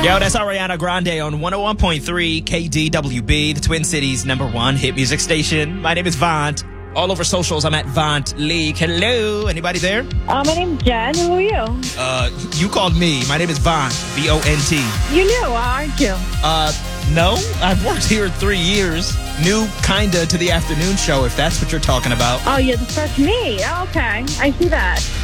Yo, that's Ariana Grande on 101.3 KDWB, the Twin Cities #1 hit music station. My name is Vaunt. All over socials, I'm at Vaunt League. Hello, anybody there? My name's Jen. Who are you? You called me. My name is Vaunt, V-O-N-T. You new, aren't you? No, I've worked here 3 years. New kinda to the afternoon show, if that's what you're talking about. Oh, you're the first me. Oh, okay. I see that.